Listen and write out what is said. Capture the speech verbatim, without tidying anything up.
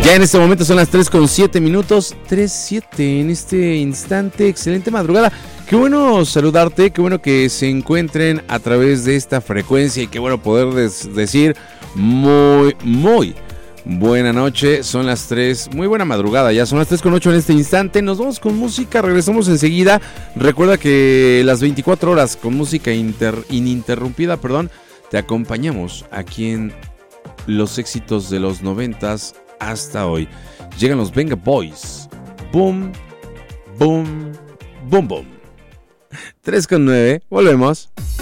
Ya en este momento son las tres con siete minutos, tres siete en este instante, excelente madrugada. Qué bueno saludarte, qué bueno que se encuentren a través de esta frecuencia y qué bueno poder des- decir muy, muy buena noche. Son las tres, muy buena madrugada, ya son las tres con ocho en este instante. Nos vamos con música, regresamos enseguida. Recuerda que las veinticuatro horas con música inter- ininterrumpida, perdón, te acompañamos aquí en los éxitos de los noventas hasta hoy. Llegan los Venga Boys. Boom, boom, boom, boom. tres con nueve, volvemos.